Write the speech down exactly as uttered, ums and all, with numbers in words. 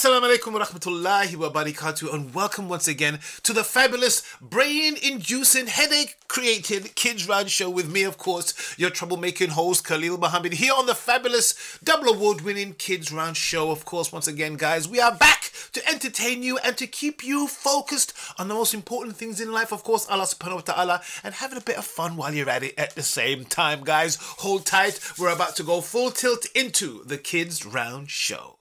Assalamu alaikum wa rahmatullahi wa barakatuh, and welcome once again to the fabulous, brain-inducing, headache-created Kids Round Show with me, of course, your troublemaking host, Khalil Muhammad, here on the fabulous, double award-winning Kids Round Show. Of course, once again, guys, we are back to entertain you and to keep you focused on the most important things in life, of course, Allah subhanahu wa ta'ala, and having a bit of fun while you're at it at the same time, guys. Hold tight, we're about to go full tilt into the Kids Round Show.